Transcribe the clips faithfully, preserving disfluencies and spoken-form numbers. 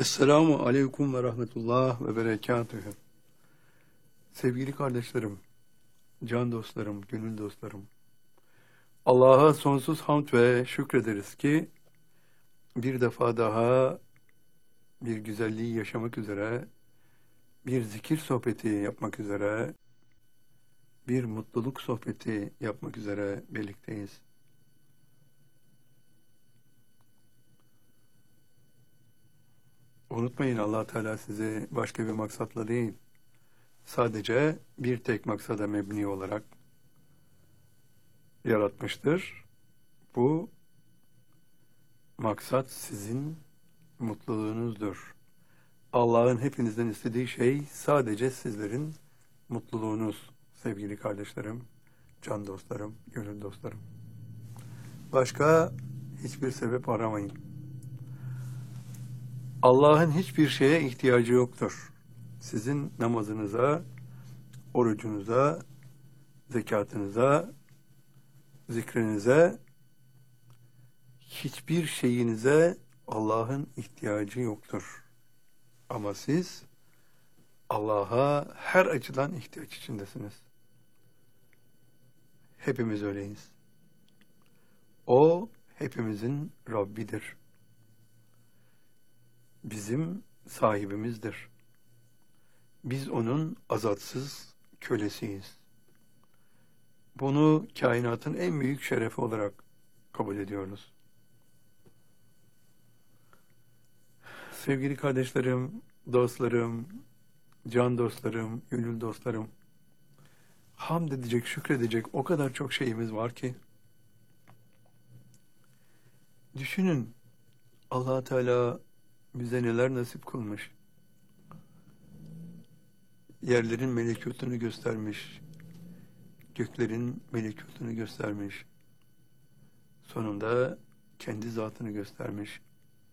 Esselamu aleyküm ve rahmetullah ve berekatühü. Sevgili kardeşlerim, can dostlarım, gönül dostlarım. Allah'a sonsuz hamd ve şükrederiz ki bir defa daha bir güzelliği yaşamak üzere, bir zikir sohbeti yapmak üzere, bir mutluluk sohbeti yapmak üzere birlikteyiz. Unutmayın, Allah Teala sizi başka bir maksatla değil, sadece bir tek maksada mebni olarak yaratmıştır. Bu maksat sizin mutluluğunuzdur. Allah'ın hepinizden istediği şey sadece sizlerin mutluluğunuz sevgili kardeşlerim, can dostlarım, gönül dostlarım. Başka hiçbir sebep aramayın. Allah'ın hiçbir şeye ihtiyacı yoktur. Sizin namazınıza, orucunuza, zekatınıza, zikrinize, hiçbir şeyinize Allah'ın ihtiyacı yoktur. Ama siz Allah'a her açıdan ihtiyaç içindesiniz. Hepimiz öyleyiz. O hepimizin Rabbidir. Bizim sahibimizdir. Biz onun azatsız kölesiyiz. Bunu kainatın en büyük şerefi olarak kabul ediyoruz. Sevgili kardeşlerim, dostlarım, can dostlarım, gönül dostlarım, hamd edecek, şükredecek o kadar çok şeyimiz var ki. Düşünün, Allah Teala bize neler nasip kılmış. Yerlerin melekutunu göstermiş, göklerin melekutunu göstermiş. Sonunda kendi zatını göstermiş.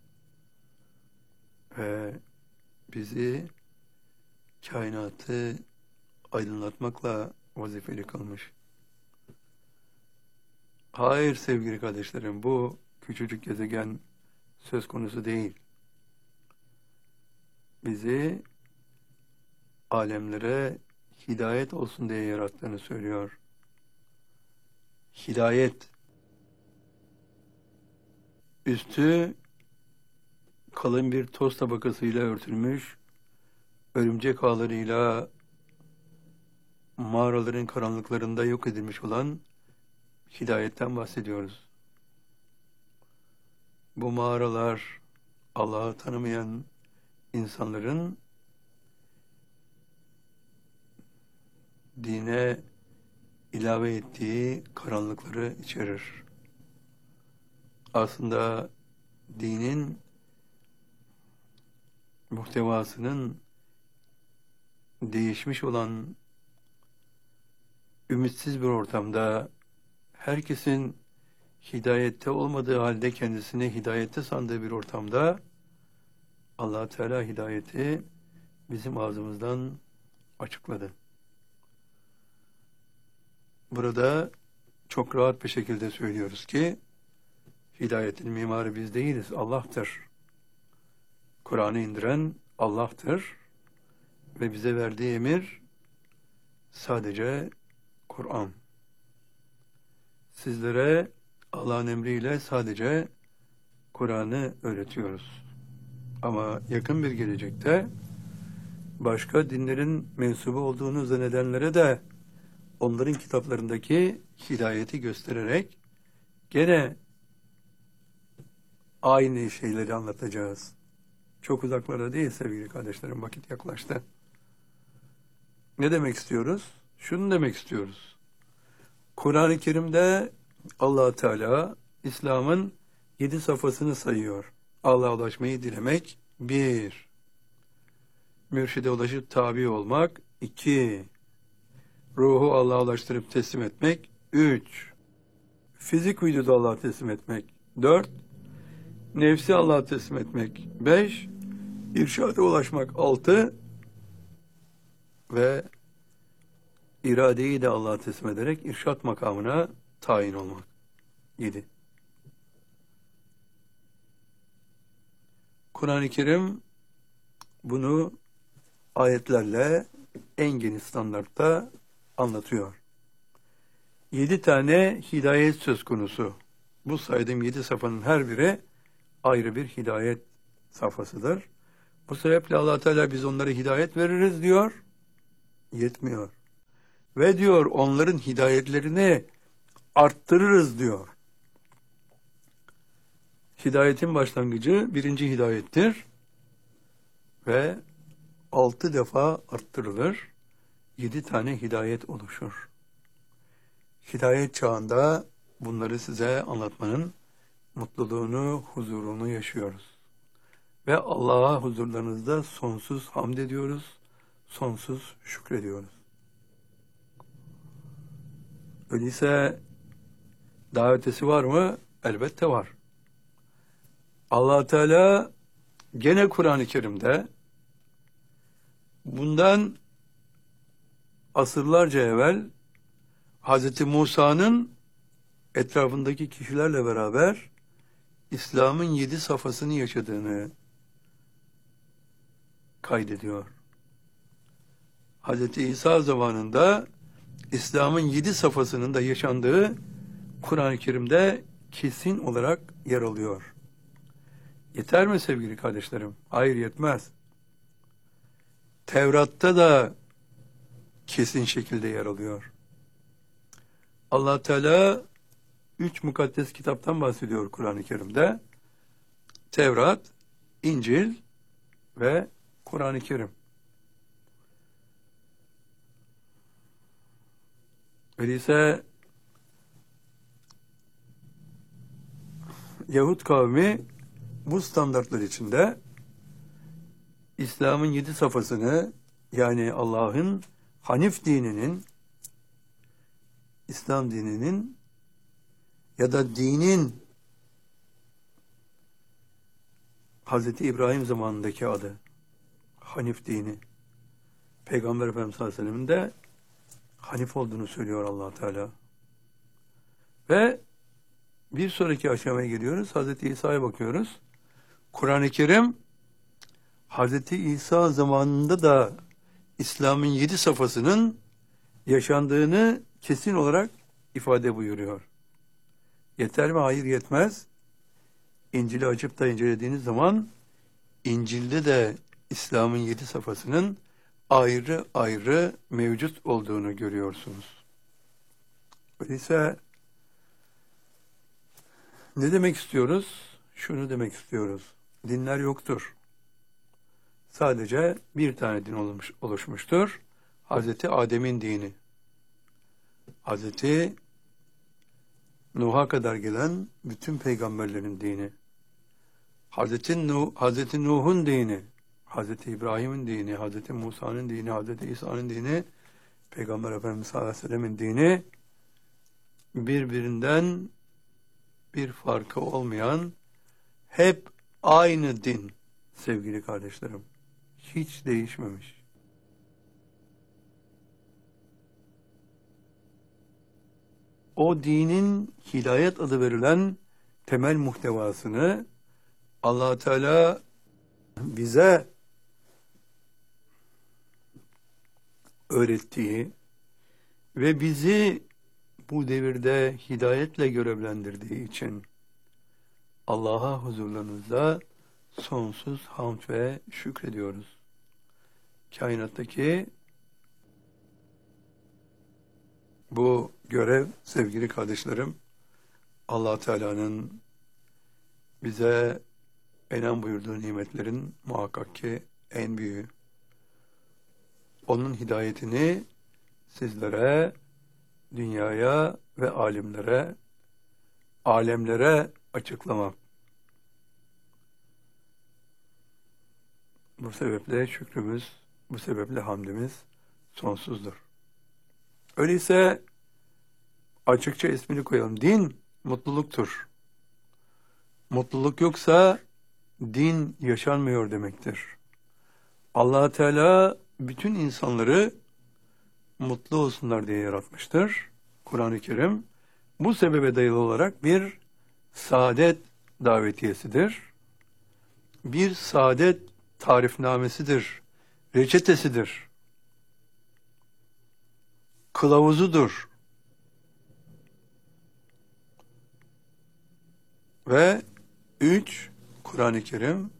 Ve bizi kainatı aydınlatmakla vazifeli kılmış. Hayır sevgili kardeşlerim, bu küçücük gezegen söz konusu değil. Bizi alemlere hidayet olsun diye yarattığını söylüyor. Hidayet. Üstü kalın bir toz tabakasıyla örtülmüş, örümcek ağlarıyla mağaraların karanlıklarında yok edilmiş olan hidayetten bahsediyoruz. Bu mağaralar Allah'ı tanımayan insanların dine ilave ettiği karanlıkları içerir. Aslında dinin muhtevasının değişmiş olan ümitsiz bir ortamda, herkesin hidayette olmadığı halde kendisini hidayette sandığı bir ortamda Allah Teala hidayeti bizim ağzımızdan açıkladı. Burada çok rahat bir şekilde söylüyoruz ki hidayetin mimarı biz değiliz, Allah'tır. Kur'an'ı indiren Allah'tır ve bize verdiği emir sadece Kur'an. Sizlere Allah'ın emriyle sadece Kur'an'ı öğretiyoruz. Ama yakın bir gelecekte başka dinlerin mensubu olduğunu zannedenlere de onların kitaplarındaki hidayeti göstererek gene aynı şeyleri anlatacağız. Çok uzaklara değil sevgili kardeşlerim, vakit yaklaştı. Ne demek istiyoruz? Şunu demek istiyoruz. Kur'an-ı Kerim'de Allah Teala İslam'ın yedi safhasını sayıyor. Allah'a ulaşmayı dilemek bir. Mürşide ulaşıp tabi olmak iki. Ruhu Allah'a ulaştırıp teslim etmek üç. Fizik vücudu Allah'a teslim etmek dört. Nefsi Allah'a teslim etmek beş. İrşada ulaşmak altı. Ve iradeyi de Allah'a teslim ederek irşat makamına tayin olmak yedi. Kur'an-ı Kerim bunu ayetlerle en geniş standartta anlatıyor. Yedi tane hidayet söz konusu. Bu saydığım yedi safhanın her biri ayrı bir hidayet safhasıdır. Bu sebeple Allah Teala biz onlara hidayet veririz diyor. Yetmiyor. Ve diyor onların hidayetlerini arttırırız diyor. Hidayetin başlangıcı birinci hidayettir. Ve altı defa arttırılır. Yedi tane hidayet oluşur. Hidayet çağında bunları size anlatmanın mutluluğunu, huzurunu yaşıyoruz. Ve Allah'a huzurlarınızda sonsuz hamd ediyoruz, sonsuz şükrediyoruz. Öyleyse daha ötesi var mı? Elbette var. Allah Teala gene Kur'an-ı Kerim'de bundan asırlarca evvel Hazreti Musa'nın etrafındaki kişilerle beraber İslam'ın yedi safhasını yaşadığını kaydediyor. Hazreti İsa zamanında İslam'ın yedi safhasının da yaşandığı Kur'an-ı Kerim'de kesin olarak yer alıyor. Yeter mi sevgili kardeşlerim? Hayır, yetmez. Tevrat'ta da kesin şekilde yer alıyor. Allah Teala üç mukaddes kitaptan bahsediyor Kur'an-ı Kerim'de. Tevrat, İncil ve Kur'an-ı Kerim. Öyleyse Yahud kavmi bu standartlar içinde İslam'ın yedi safhasını, yani Allah'ın Hanif dininin, İslam dininin ya da dinin Hazreti İbrahim zamanındaki adı Hanif dini, Peygamber Efendimiz sallallahu aleyhi ve sellem'in de Hanif olduğunu söylüyor Allah Teala. Ve bir sonraki aşamaya geliyoruz. Hazreti İsa'ya bakıyoruz. Kur'an-ı Kerim Hazreti İsa zamanında da İslam'ın yedi safhasının yaşandığını kesin olarak ifade buyuruyor. Yeter mi? Hayır, yetmez. İncil'i açıp da incelediğiniz zaman İncil'de de İslam'ın yedi safhasının ayrı ayrı mevcut olduğunu görüyorsunuz. Öyleyse ne demek istiyoruz? Şunu demek istiyoruz. Dinler yoktur. Sadece bir tane din olmuş, oluşmuştur. Hazreti Adem'in dini. Hazreti Nuh'a kadar gelen bütün peygamberlerin dini. Hazreti Nuh, Hazreti Nuh'un dini, Hazreti İbrahim'in dini, Hazreti Musa'nın dini, Hazreti İsa'nın dini, Peygamber Efendimiz sallallahu aleyhi ve sellem'in dini birbirinden bir farkı olmayan hep aynı din sevgili kardeşlerim. Hiç değişmemiş. O dinin hidayet adı verilen temel muhtevasını Allah Teala bize öğrettiği ve bizi bu devirde hidayetle görevlendirdiği için Allah'a huzurlarınızda sonsuz hamd ve şükrediyoruz. Kainattaki bu görev sevgili kardeşlerim, Allah Teala'nın bize enam buyurduğu nimetlerin muhakkak ki en büyüğü. Onun hidayetini sizlere, dünyaya ve alimlere, alemlere açıklamak. Bu sebeple şükrümüz, bu sebeple hamdimiz sonsuzdur. Öyleyse açıkça ismini koyalım. Din mutluluktur. Mutluluk yoksa din yaşanmıyor demektir. Allah Teala bütün insanları mutlu olsunlar diye yaratmıştır. Kur'an-ı Kerim bu sebebe dayalı olarak bir saadet davetiyesidir. Bir saadet tarifnamesidir, reçetesidir, kılavuzudur. Ve üç, Kur'an-ı Kerim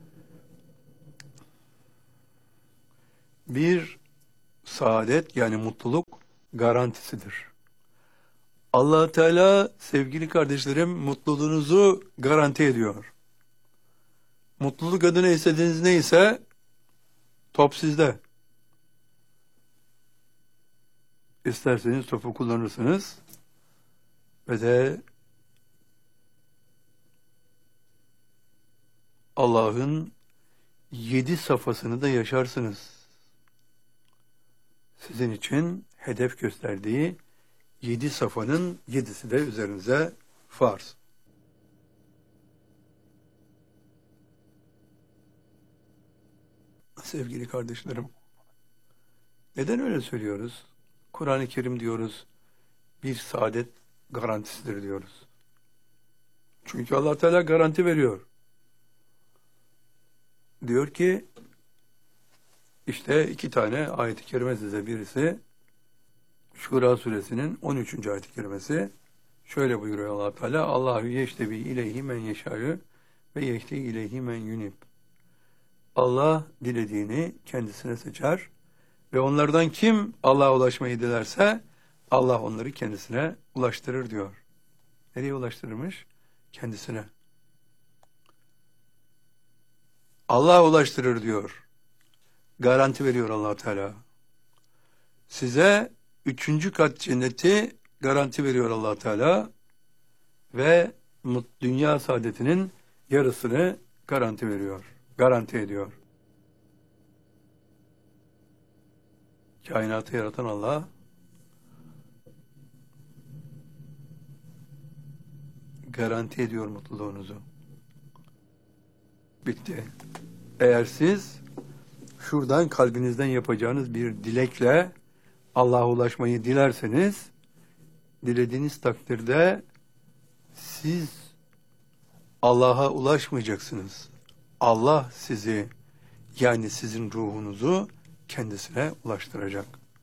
bir saadet yani mutluluk garantisidir. Allah Teala sevgili kardeşlerim mutluluğunuzu garanti ediyor. Mutluluk adına istediğiniz neyse top sizde. İsterseniz topu kullanırsınız ve de Allah'ın yedi safhasını da yaşarsınız. Sizin için hedef gösterdiği yedi safhanın yedisi de üzerinize farz. Sevgili kardeşlerim, neden öyle söylüyoruz? Kur'an-ı Kerim diyoruz, bir saadet garantisidir diyoruz. Çünkü Allah Teala garanti veriyor. Diyor ki, işte iki tane ayet-i kerime size birisi, Şura suresinin on üçüncü ayet-i kerimesi, şöyle buyuruyor Allah Teala, Allahu yeştebi ileyhi men yeşâ'yü ve yehdi ileyhi men yunib. Allah dilediğini kendisine seçer ve onlardan kim Allah'a ulaşmayı dilerse Allah onları kendisine ulaştırır diyor. Nereye ulaştırırmış? Kendisine. Allah'a ulaştırır diyor. Garanti veriyor Allah Teala. Size üçüncü kat cenneti garanti veriyor Allah Teala ve dünya saadetinin yarısını garanti veriyor. Garanti ediyor. Kainatı yaratan Allah garanti ediyor mutluluğunuzu. Bitti. Eğer siz şuradan kalbinizden yapacağınız bir dilekle Allah'a ulaşmayı dilerseniz, dilediğiniz takdirde siz Allah'a ulaşmayacaksınız. Allah sizi, yani sizin ruhunuzu kendisine ulaştıracak.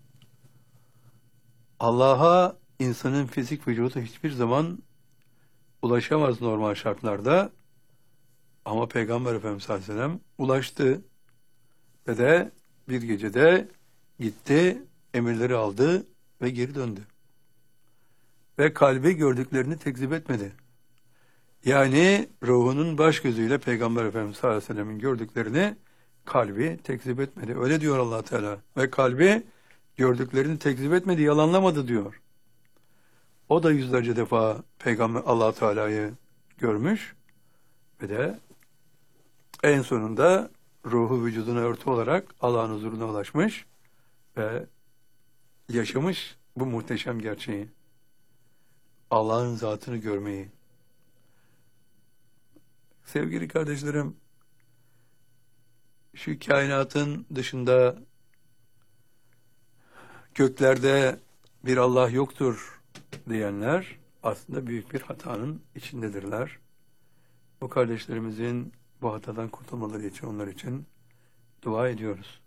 Allah'a insanın fizik vücudu hiçbir zaman ulaşamaz normal şartlarda. Ama Peygamber Efendimiz sallallahu aleyhi ve sellem ulaştı ve de bir gecede gitti, emirleri aldı ve geri döndü. Ve kalbi gördüklerini tekzip etmedi. Yani ruhunun baş gözüyle Peygamber Efendimiz sallallahu aleyhi ve sellem'in gördüklerini kalbi tekzip etmedi. Öyle diyor Allah Teala. Ve kalbi gördüklerini tekzip etmedi, yalanlamadı diyor. O da yüzlerce defa Peygamber Allah Teala'yı görmüş ve de en sonunda ruhu vücuduna örtü olarak Allah'ın huzuruna ulaşmış ve yaşamış bu muhteşem gerçeği. Allah'ın zatını görmeyi. Sevgili kardeşlerim, şu kainatın dışında göklerde bir Allah yoktur diyenler aslında büyük bir hatanın içindedirler. Bu kardeşlerimizin bu hatadan kurtulmaları için onlar için dua ediyoruz.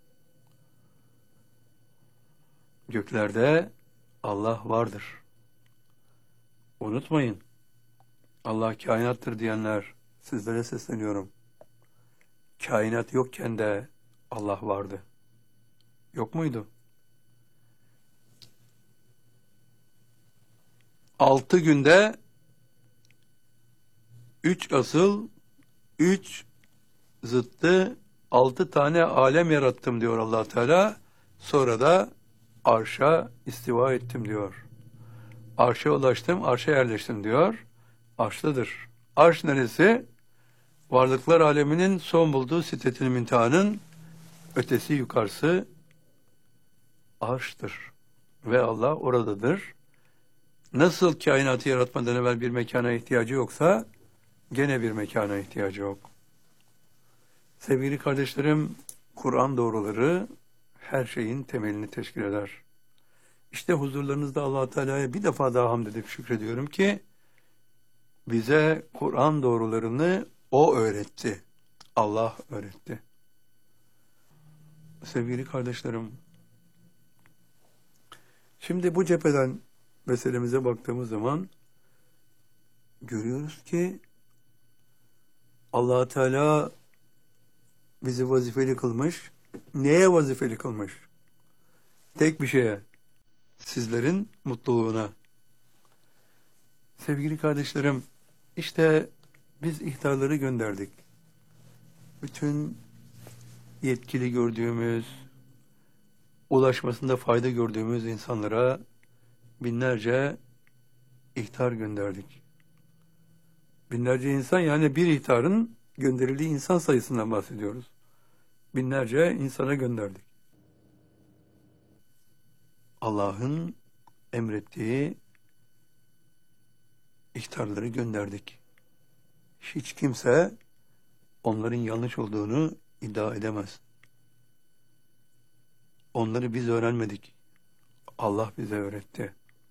Göklerde Allah vardır. Unutmayın. Allah kainattır diyenler, sizlere sesleniyorum. Kainat yokken de Allah vardı. Yok muydu? Altı günde üç asıl, üç zıttı, altı tane alem yarattım diyor Allah Teala. Sonra da arşa istiva ettim diyor. Arşa ulaştım, arşa yerleştim diyor. Arştadır. Arş neresi? Varlıklar aleminin son bulduğu sitetül müntehanın ötesi yukarısı arştır. Ve Allah oradadır. Nasıl kainatı yaratmadan evvel bir mekana ihtiyacı yoksa, gene bir mekana ihtiyacı yok. Sevgili kardeşlerim, Kur'an doğruları her şeyin temelini teşkil eder. İşte huzurlarınızda Allah Teala'ya bir defa daha hamd edip şükrediyorum ki, bize Kur'an doğrularını O öğretti. Allah öğretti. sevgili kardeşlerim, şimdi bu cepheden meselemize baktığımız zaman görüyoruz ki Allah Teala bizi vazifeli kılmış. Neye vazifeli kılmış? Tek bir şeye. Sizlerin mutluluğuna. Sevgili kardeşlerim, işte biz ihtarları gönderdik. Bütün yetkili gördüğümüz, ulaşmasında fayda gördüğümüz insanlara binlerce ihtar gönderdik. Binlerce insan, yani bir ihtarın gönderildiği insan sayısından bahsediyoruz. Binlerce insana gönderdik. Allah'ın emrettiği ihtarları gönderdik. Hiç kimse onların yanlış olduğunu iddia edemez. Onları biz öğrenmedik. Allah bize öğretti.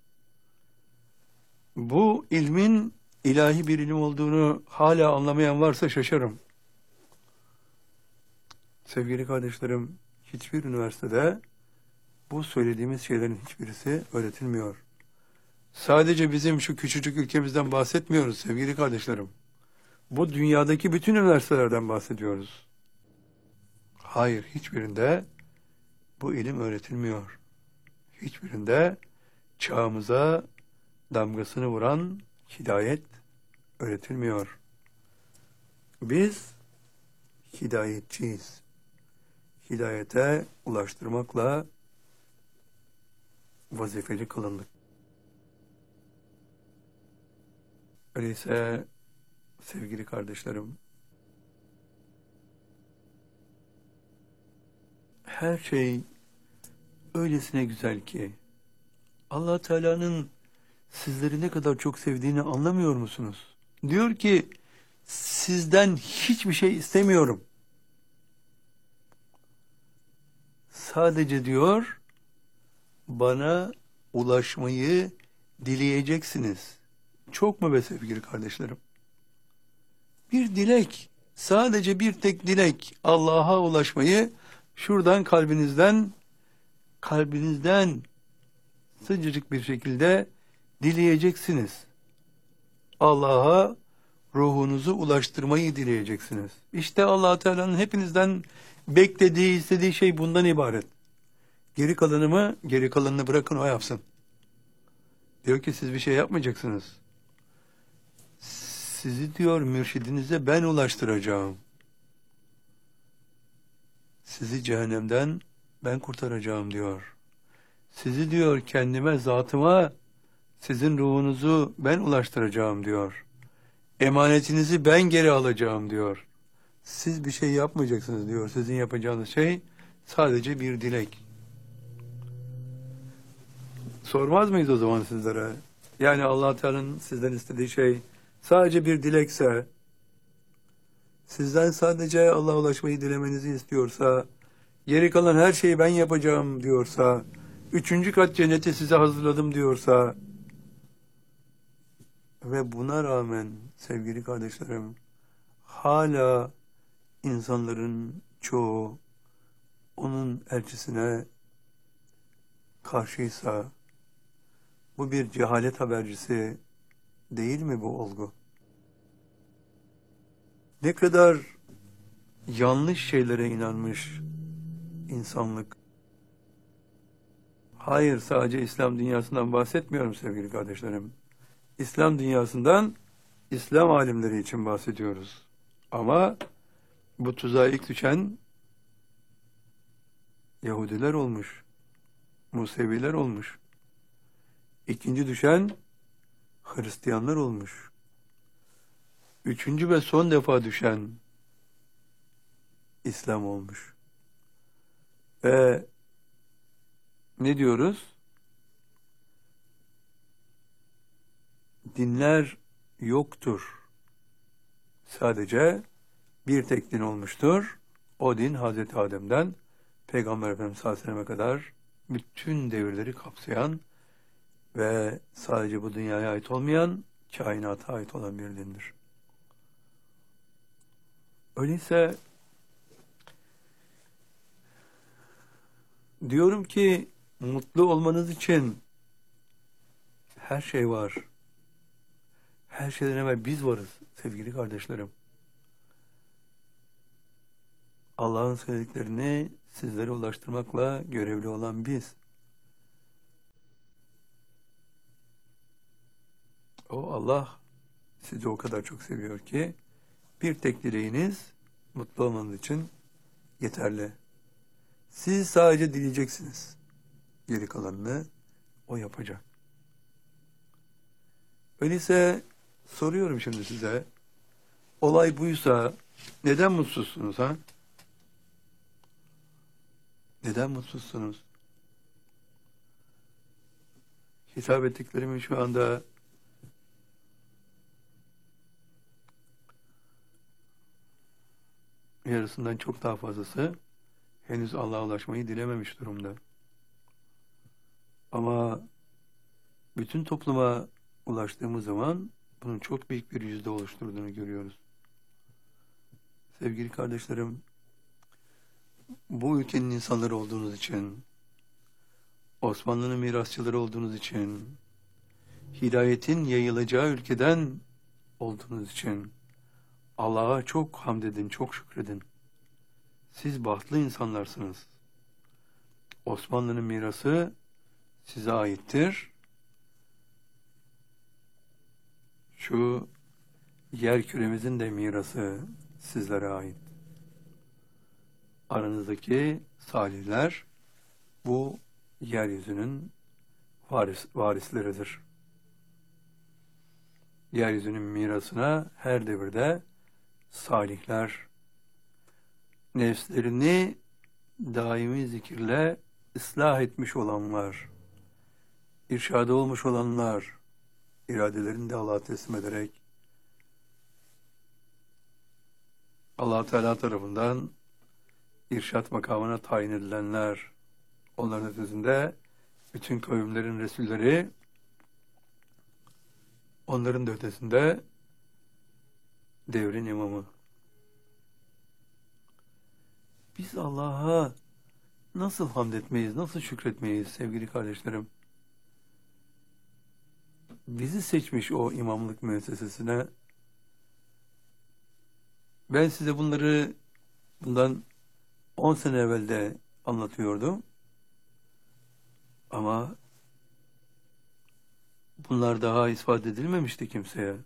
Bu ilmin ilahi bir ilim olduğunu hala anlamayan varsa şaşarım. Sevgili kardeşlerim, hiçbir üniversitede bu söylediğimiz şeylerin hiçbirisi öğretilmiyor. Sadece bizim şu küçücük ülkemizden bahsetmiyoruz sevgili kardeşlerim. Bu dünyadaki bütün üniversitelerden bahsediyoruz. Hayır, hiçbirinde bu ilim öğretilmiyor. Hiçbirinde çağımıza damgasını vuran hidayet öğretilmiyor. Biz hidayetçiyiz. Hidayete ulaştırmakla vazifeli kılındık. Öyleyse sevgili kardeşlerim, her şey öylesine güzel ki Allah Teala'nın sizleri ne kadar çok sevdiğini anlamıyor musunuz? Diyor ki sizden hiçbir şey istemiyorum. Sadece diyor bana ulaşmayı dileyeceksiniz. Çok mu be sevgili kardeşlerim? Bir dilek, sadece bir tek dilek, Allah'a ulaşmayı şuradan kalbinizden, kalbinizden sıcacık bir şekilde dileyeceksiniz. Allah'a ruhunuzu ulaştırmayı dileyeceksiniz. İşte Allah Teala'nın hepinizden beklediği, istediği şey bundan ibaret. Geri kalanımı, geri kalanını bırakın o yapsın. Diyor ki siz bir şey yapmayacaksınız. Sizi diyor mürşidinize ben ulaştıracağım. Sizi cehennemden ben kurtaracağım diyor. Sizi diyor kendime, zatıma, sizin ruhunuzu ben ulaştıracağım diyor. Emanetinizi ben geri alacağım diyor. Siz bir şey yapmayacaksınız diyor. Sizin yapacağınız şey sadece bir dilek. Sormaz mıyız o zaman sizlere? Yani Allah Teala'nın sizden istediği şey sadece bir dilekse, sizden sadece Allah'a ulaşmayı dilemenizi istiyorsa, geri kalan her şeyi ben yapacağım diyorsa, üçüncü kat cenneti size hazırladım diyorsa ve buna rağmen sevgili kardeşlerim, hala insanların çoğu onun elçisine karşıysa, bu bir cehalet habercisi değil mi bu olgu? Ne kadar yanlış şeylere inanmış insanlık. Hayır, sadece İslam dünyasından bahsetmiyorum sevgili kardeşlerim. İslam dünyasından İslam alimleri için bahsediyoruz. Ama bu tuzağa ilk düşen Yahudiler olmuş. Museviler olmuş. İkinci düşen Hristiyanlar olmuş. Üçüncü ve son defa düşen İslam olmuş. Ve ne diyoruz? Dinler yoktur. Sadece bir tek din olmuştur. O din Hazreti Adem'den Peygamber Efendimiz sallallahu aleyhi ve selleme kadar bütün devirleri kapsayan ve sadece bu dünyaya ait olmayan, kainata ait olan bir dindir. Öyleyse Diyorum ki mutlu olmanız için her şey var. Her şeyden evvel biz varız sevgili kardeşlerim. Allah'ın söylediklerini sizlere ulaştırmakla görevli olan biz. O Allah sizi o kadar çok seviyor ki bir tek dileğiniz mutlu olmanız için yeterli. Siz sadece dileyeceksiniz. Geri kalanını o yapacak. Öyleyse soruyorum şimdi size. Olay buysa neden mutsuzsunuz ha? Neden mutsuzsunuz? Hitap ettiklerimin şu anda yarısından çok daha fazlası henüz Allah'a ulaşmayı dilememiş durumda. Ama bütün topluma ulaştığımız zaman bunun çok büyük bir yüzde oluşturduğunu görüyoruz. Sevgili kardeşlerim, bu ülkenin insanları olduğunuz için, Osmanlı'nın mirasçıları olduğunuz için, hidayetin yayılacağı ülkeden olduğunuz için Allah'a çok hamd edin, çok şükredin. Siz bahtlı insanlarsınız. Osmanlı'nın mirası size aittir. Şu yer küremizin de mirası sizlere ait. Aranızdaki salihler bu yeryüzünün varis, varisleridir. Yeryüzünün mirasına her devirde salihler, nefslerini daimi zikirle ıslah etmiş olanlar, irşada olmuş olanlar, iradelerini de Allah'a teslim ederek Allah Teala tarafından irşat makamına tayin edilenler, onların ötesinde bütün kavimlerin resulleri, onların da ötesinde devrin imamı. Biz Allah'a nasıl hamd etmeyiz, nasıl şükretmeyiz sevgili kardeşlerim? Bizi seçmiş o imamlık müessesesine. Ben size bunları bundan on sene evvel de anlatıyordum. Ama bunlar daha ispat edilmemişti kimseye.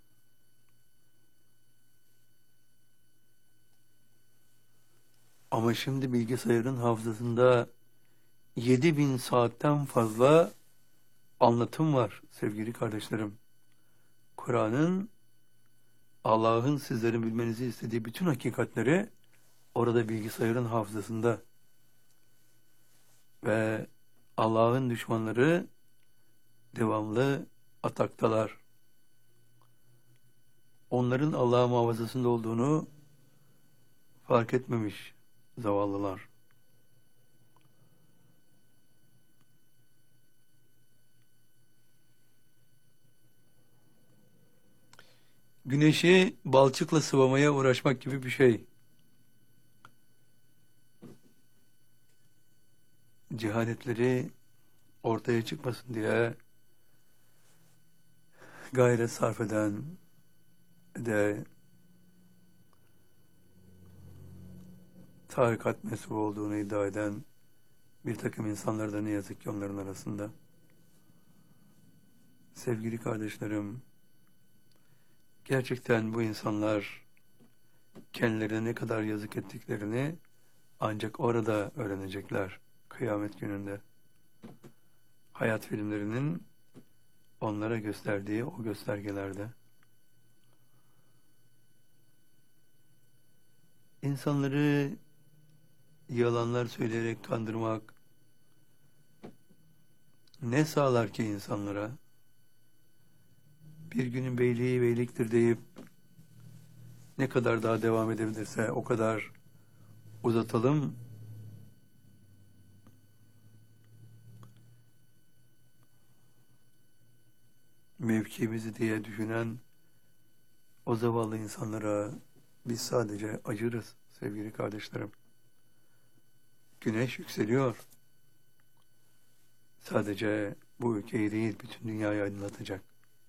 Ama şimdi bilgisayarın hafızasında yedi bin saatten fazla anlatım var sevgili kardeşlerim. Kur'an'ın, Allah'ın sizlerin bilmenizi istediği bütün hakikatleri orada bilgisayarın hafızasında. Ve Allah'ın düşmanları devamlı ataktalar. Onların Allah muhafazasında olduğunu fark etmemiş zavallılar. Güneşi balçıkla sıvamaya uğraşmak gibi bir şey. Cehaletleri ortaya çıkmasın diye gayret sarf eden de tarikat mensubu olduğunu iddia eden bir takım insanlar da ne yazık ki onların arasında. Sevgili kardeşlerim, gerçekten bu insanlar kendilerine ne kadar yazık ettiklerini ancak orada öğrenecekler, kıyamet gününde. Hayat filmlerinin onlara gösterdiği o göstergelerde. İnsanları yalanlar söyleyerek kandırmak ne sağlar ki insanlara? Bir günün beyliği beyliktir deyip ne kadar daha devam edebilirse o kadar uzatalım. Mevkimizi diye düşünen o zavallı insanlara biz sadece acırız sevgili kardeşlerim. Güneş yükseliyor. sadece bu ülkeyi değil, bütün dünyayı aydınlatacak.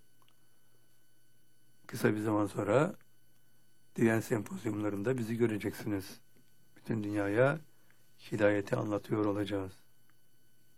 Kısa bir zaman sonra Diyen sempozyumlarında bizi göreceksiniz. Bütün dünyaya hidayeti anlatıyor olacağız.